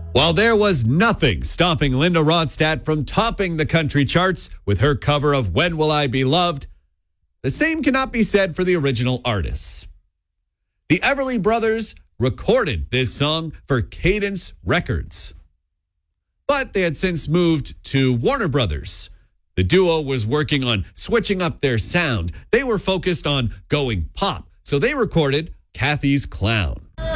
While there was nothing stopping Linda Ronstadt from topping the country charts with her cover of When Will I Be Loved, the same cannot be said for the original artists. The Everly Brothers recorded this song for Cadence Records, but they had since moved to Warner Brothers. The duo was working on switching up their sound. They were focused on going pop, so they recorded Kathy's Clown.